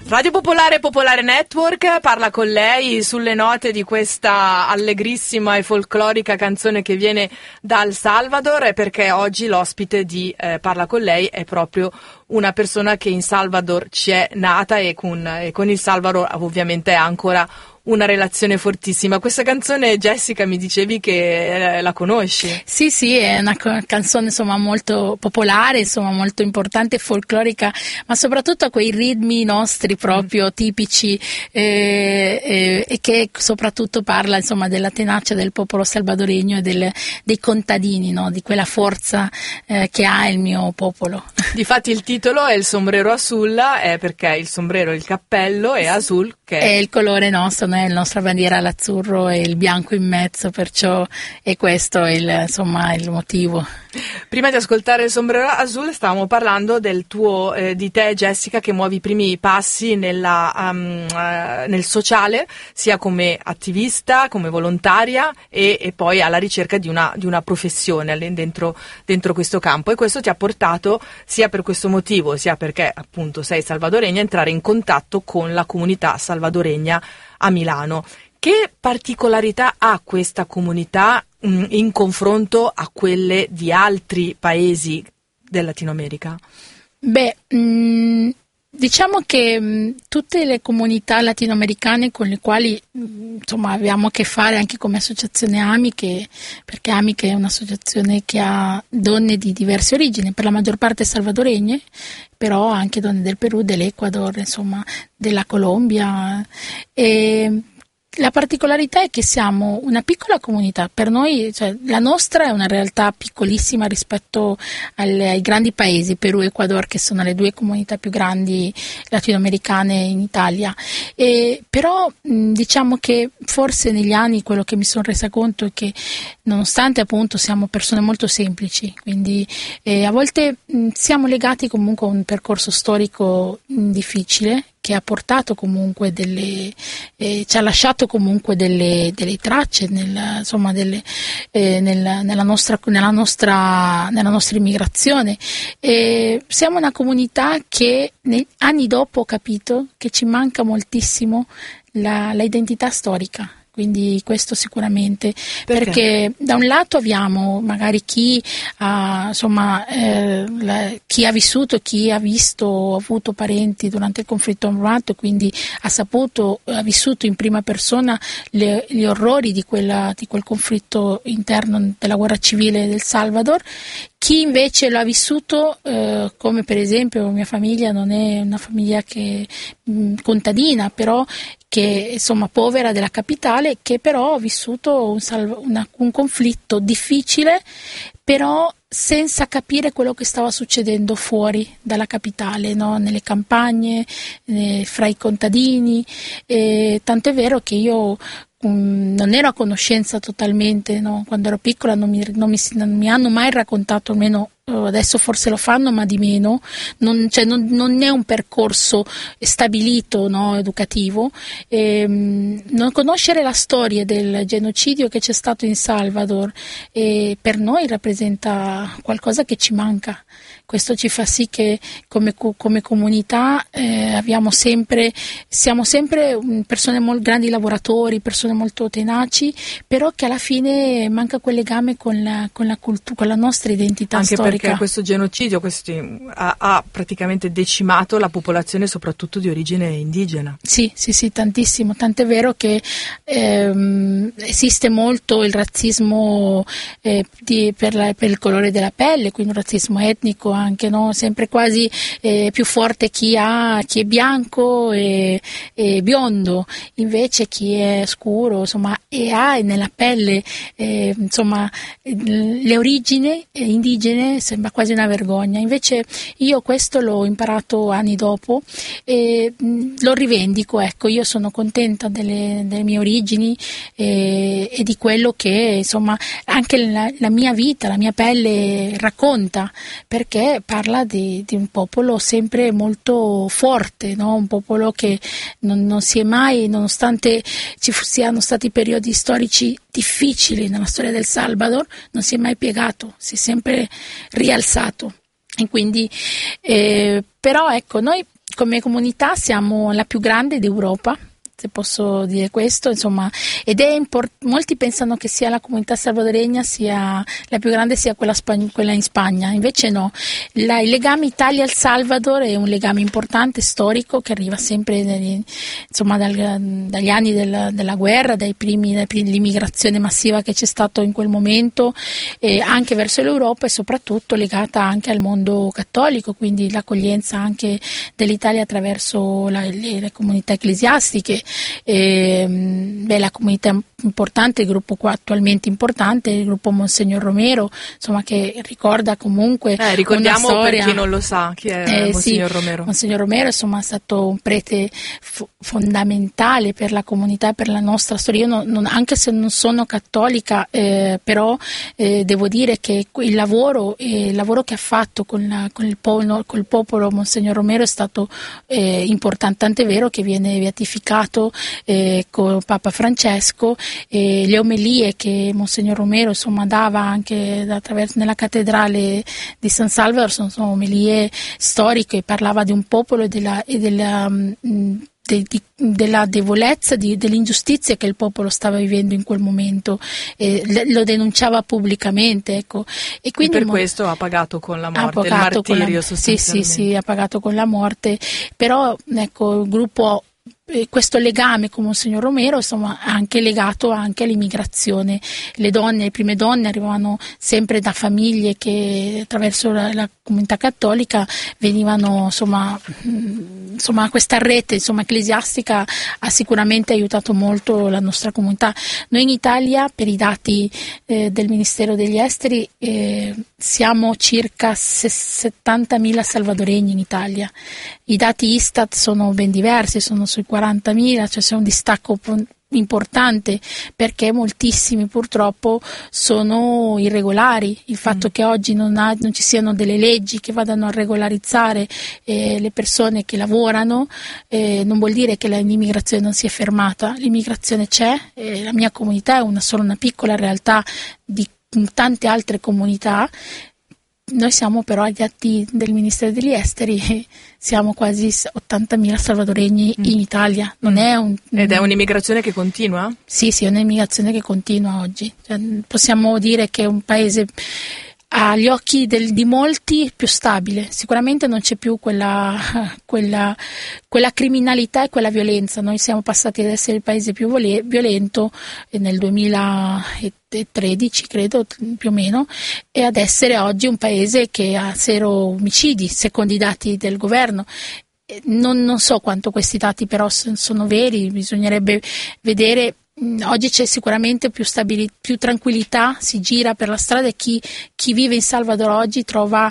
Radio Popolare Popolare Network parla con lei sulle note di questa allegrissima e folclorica canzone che viene dal Salvador, perché oggi l'ospite di Parla con lei è proprio una persona che in Salvador ci è nata e con il Salvador ovviamente ha ancora una relazione fortissima. Questa canzone, Jessica, mi dicevi che la conosci? Sì, è una canzone insomma molto popolare, insomma molto importante e folclorica, ma soprattutto a quei ritmi nostri proprio tipici e che soprattutto parla insomma della tenacia del popolo salvadoregno e dei contadini, no? Di quella forza che ha il mio popolo. Difatti il titolo è il sombrero azul, è perché il sombrero, il cappello, è azul, che è il colore nostro, no? La nostra bandiera l'azzurro e il bianco in mezzo, perciò è questo il motivo. Prima di ascoltare il sombrero azul stavamo parlando di te, Jessica, che muovi i primi passi nel sociale, sia come attivista, come volontaria e poi alla ricerca di una professione dentro questo campo, e questo ti ha portato, sia per questo motivo, sia perché appunto sei salvadoregna, a entrare in contatto con la comunità salvadoregna a Milano. Che particolarità ha questa comunità in confronto a quelle di altri paesi del Latino America? Diciamo che tutte le comunità latinoamericane con le quali insomma abbiamo a che fare anche come associazione AMI, perché AMI che è un'associazione che ha donne di diverse origini, per la maggior parte salvadoregne, però anche donne del Perù, dell'Ecuador, insomma della Colombia. La particolarità è che siamo una piccola comunità, per noi la nostra è una realtà piccolissima rispetto ai grandi paesi, Perù e Ecuador, che sono le due comunità più grandi latinoamericane in Italia. Però diciamo che forse negli anni quello che mi sono resa conto è che nonostante appunto siamo persone molto semplici, quindi a volte siamo legati comunque a un percorso storico difficile, che ha portato comunque ci ha lasciato comunque delle tracce nella nostra immigrazione. Siamo una comunità che anni dopo ho capito che ci manca moltissimo l'identità storica. Quindi questo sicuramente, perché da un lato abbiamo magari chi ha vissuto, chi ha visto, ha avuto parenti durante il conflitto armato, quindi ha vissuto in prima persona gli orrori di quel conflitto interno della guerra civile del Salvador. Chi invece lo ha vissuto, come per esempio mia famiglia non è una famiglia contadina, però che insomma povera della capitale, che però ha vissuto un conflitto difficile, però senza capire quello che stava succedendo fuori dalla capitale, no? Nelle campagne, fra i contadini, tanto è vero che io non ero a conoscenza totalmente, no? Quando ero piccola non mi hanno mai raccontato, almeno adesso forse lo fanno ma di meno, non è un percorso stabilito, no, educativo. Non conoscere la storia del genocidio che c'è stato in Salvador per noi rappresenta qualcosa che ci manca. Questo ci fa sì che come comunità siamo sempre persone grandi lavoratori, persone molto tenaci, però che alla fine manca quel legame con la cultura, con la nostra identità anche storica. Perché questo genocidio ha praticamente decimato la popolazione, soprattutto di origine indigena. Sì, tantissimo, tant'è vero che esiste molto il razzismo per il colore della pelle, quindi un razzismo etnico anche, no? Sempre quasi più forte chi è bianco e biondo, invece chi è scuro, insomma, e ha nella pelle le origini indigene, sembra quasi una vergogna. Invece io questo l'ho imparato anni dopo e lo rivendico, ecco, io sono contenta delle mie origini e di quello che insomma anche la mia vita, la mia pelle racconta, perché parla di un popolo sempre molto forte, no? Un popolo che non si è mai, nonostante siano stati periodi storici difficili nella storia del Salvador, non si è mai piegato, si è sempre rialzato. E quindi però ecco, noi come comunità siamo la più grande d'Europa, se posso dire questo, insomma, ed è molti pensano che sia la comunità salvadoregna sia la più grande, sia quella in Spagna, invece no. Il legame Italia-El Salvador è un legame importante, storico, che arriva sempre dagli anni della guerra, dall'immigrazione massiva che c'è stato in quel momento, anche verso l'Europa, e soprattutto legata anche al mondo cattolico, quindi l'accoglienza anche dell'Italia attraverso le comunità ecclesiastiche. La comunità importante, il gruppo qua attualmente importante, il gruppo Monsignor Romero, insomma, che ricorda comunque ricordiamo una storia. Per chi non lo sa chi è Monsignor Romero. Monsignor Romero, insomma, è stato un prete fondamentale per la comunità, per la nostra storia. Io anche se non sono cattolica, però devo dire che il lavoro che ha fatto con il popolo Monsignor Romero è stato importante, tant'è vero che viene beatificato con Papa Francesco. Le omelie che Monsignor Romero, insomma, dava anche nella cattedrale di San Salvador sono omelie storiche, parlava di un popolo e della debolezza, dell'ingiustizia che il popolo stava vivendo in quel momento, lo denunciava pubblicamente, ecco. E quindi per questo ha pagato con la morte, il martirio sostanzialmente. Sì, ha pagato con la morte, però ecco, il gruppo, questo legame con Monsignor Romero, insomma, anche legato anche all'immigrazione. Le prime donne arrivavano sempre da famiglie che attraverso la comunità cattolica venivano, insomma, questa rete, insomma, ecclesiastica ha sicuramente aiutato molto la nostra comunità. Noi in Italia, per i dati del Ministero degli Esteri, siamo circa 70.000 salvadoregni in Italia. I dati Istat sono ben diversi, sono sui 40.000, cioè c'è un distacco importante, perché moltissimi purtroppo sono irregolari. Il fatto che oggi non ci siano delle leggi che vadano a regolarizzare le persone che lavorano non vuol dire che l'immigrazione non si è fermata. L'immigrazione c'è, la mia comunità è solo una piccola realtà di tante altre comunità. Noi siamo però agli atti del Ministero degli Esteri, siamo quasi 80.000 salvadoregni in Italia. Ed è un'immigrazione che continua? Sì, è un'immigrazione che continua oggi. Cioè, possiamo dire che è un paese agli occhi di molti più stabile. Sicuramente non c'è più quella criminalità e quella violenza. Noi siamo passati ad essere il paese più violento nel 2013, credo, più o meno, e ad essere oggi un paese che ha 0 omicidi, secondo i dati del governo. Non so quanto questi dati però sono veri, bisognerebbe vedere. Oggi c'è sicuramente più tranquillità, si gira per la strada, e chi vive in Salvador oggi trova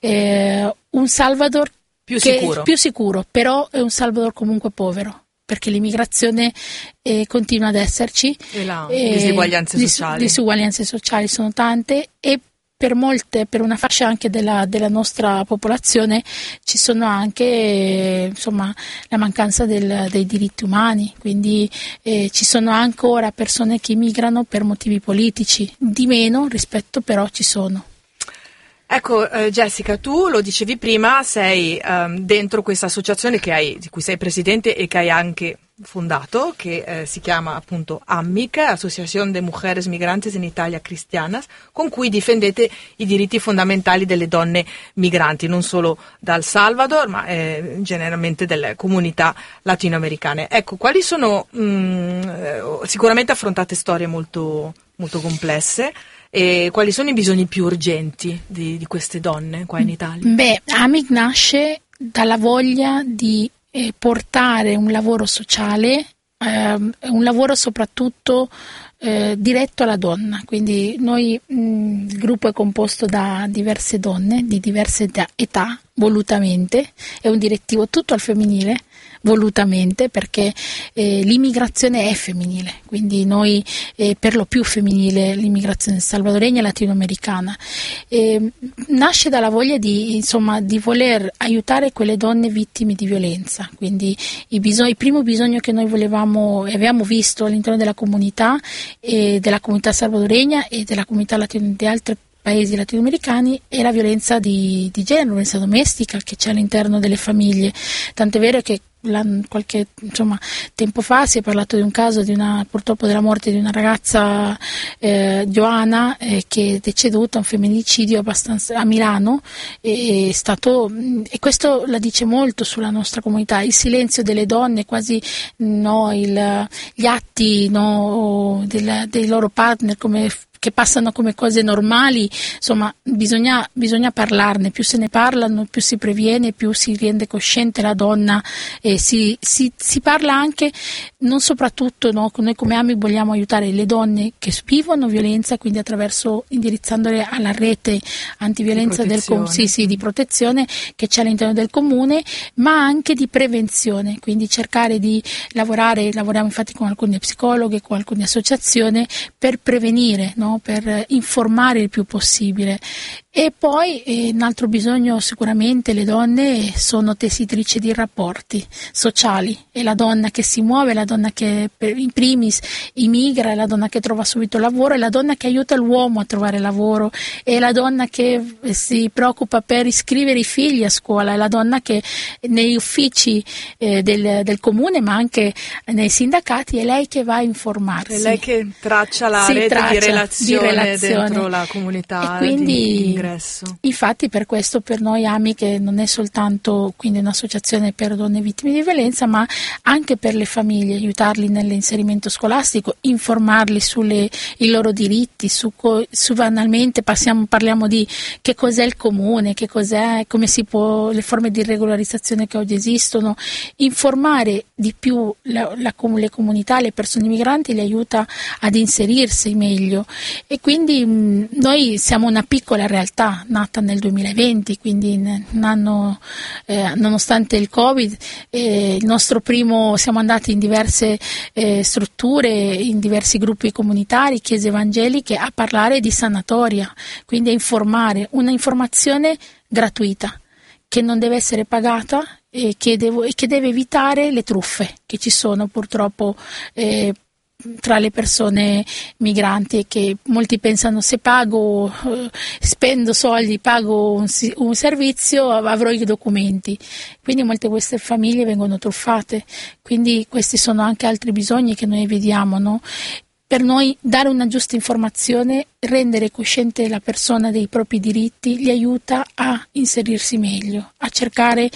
un Salvador più sicuro, però è un Salvador comunque povero, perché l'immigrazione continua ad esserci, e le disuguaglianze sociali sono tante, e per una fascia anche della nostra popolazione ci sono anche, insomma, la mancanza dei diritti umani, quindi ci sono ancora persone che migrano per motivi politici, di meno rispetto, però ci sono. Ecco, Jessica, tu lo dicevi prima, sei dentro questa associazione di cui sei presidente e che hai anche fondato, che si chiama appunto AMMIC, Asociación de Mujeres Migrantes en Italia Cristianas, con cui difendete i diritti fondamentali delle donne migranti, non solo dal Salvador, ma generalmente delle comunità latinoamericane. Ecco, quali sono, sicuramente affrontate storie molto, molto complesse, e quali sono i bisogni più urgenti di queste donne qua in Italia? AMMIC nasce dalla voglia di portare un lavoro sociale, un lavoro soprattutto diretto alla donna. Quindi il gruppo è composto da diverse donne di diverse età, volutamente, è un direttivo tutto al femminile, volutamente, perché l'immigrazione è femminile, quindi noi per lo più femminile l'immigrazione salvadoregna e latinoamericana. Nasce dalla voglia di voler aiutare quelle donne vittime di violenza, quindi il primo bisogno che noi avevamo visto all'interno della comunità salvadoregna e della comunità di altre paesi latinoamericani è la violenza di genere, violenza domestica che c'è all'interno delle famiglie. Tant'è vero che qualche tempo fa si è parlato di un caso purtroppo della morte di una ragazza Joana che è deceduta, un femminicidio abbastanza a Milano, e questo la dice molto sulla nostra comunità, il silenzio delle donne, quasi gli atti dei loro partner che passano come cose normali. Insomma, bisogna parlarne, più se ne parlano, più si previene, più si rende cosciente la donna, e si parla anche, non soprattutto, no? Noi come AMI vogliamo aiutare le donne che vivono violenza, quindi indirizzandole alla rete antiviolenza di protezione che c'è all'interno del comune, ma anche di prevenzione, quindi cercare di lavoriamo infatti con alcune psicologhe, con alcune associazioni per prevenire, no? Per informare il più possibile. E poi un altro bisogno, sicuramente le donne sono tessitrici di rapporti sociali, è la donna che si muove, la donna che in primis immigra, è la donna che trova subito lavoro, è la donna che aiuta l'uomo a trovare lavoro, è la donna che si preoccupa per iscrivere i figli a scuola, è la donna che negli uffici del comune, ma anche nei sindacati, è lei che va a informarsi. È lei che traccia la rete di relazione dentro la comunità, e quindi di ingresso. Infatti per questo per noi AMI, che non è soltanto quindi un'associazione per donne vittime di violenza, ma anche per le famiglie, aiutarli nell'inserimento scolastico, informarli sui loro diritti, banalmente parliamo di che cos'è il comune, che cos'è, come si può, le forme di regolarizzazione che oggi esistono, informare di più le comunità, le persone migranti, li aiuta ad inserirsi meglio. E quindi noi siamo una piccola realtà nata nel 2020, quindi un anno nonostante il Covid, siamo andati in diverse strutture, in diversi gruppi comunitari, chiese evangeliche, a parlare di sanatoria, quindi a informare, una informazione gratuita che non deve essere pagata e che deve evitare le truffe che ci sono purtroppo tra le persone migranti, che molti pensano: se spendo soldi, pago un servizio, avrò i documenti. Quindi molte di queste famiglie vengono truffate, quindi questi sono anche altri bisogni che noi vediamo, no? Per noi dare una giusta informazione, rendere cosciente la persona dei propri diritti, gli aiuta a inserirsi meglio, a cercare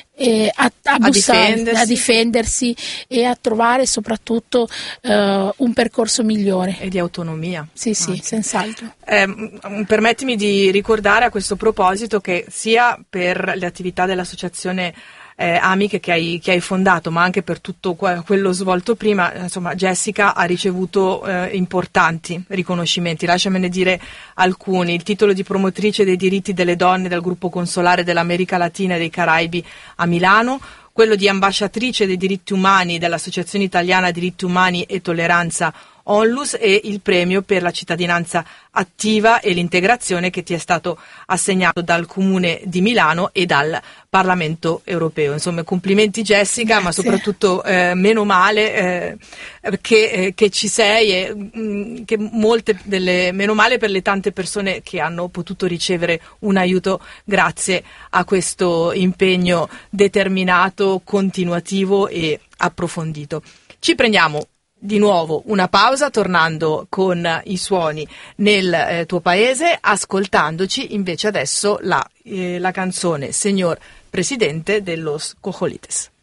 a difendersi e a trovare soprattutto un percorso migliore. E di autonomia. Sì, senz'altro. Permettimi di ricordare a questo proposito che sia per le attività dell'associazione Amiche che hai fondato, ma anche per tutto quello svolto prima, insomma, Jessica ha ricevuto importanti riconoscimenti. Lasciamene dire alcuni: il titolo di promotrice dei diritti delle donne dal gruppo consolare dell'America Latina e dei Caraibi a Milano, quello di ambasciatrice dei diritti umani dell'Associazione Italiana Diritti Umani e Tolleranza Onlus, e il premio per la cittadinanza attiva e l'integrazione che ti è stato assegnato dal Comune di Milano e dal Parlamento europeo. Insomma, complimenti Jessica. Grazie. Ma soprattutto meno male che ci sei, e che meno male per le tante persone che hanno potuto ricevere un aiuto grazie a questo impegno determinato, continuativo e approfondito. Ci prendiamo di nuovo una pausa, tornando con i suoni nel tuo paese, ascoltandoci invece adesso la canzone Señor Presidente de los Cojolites.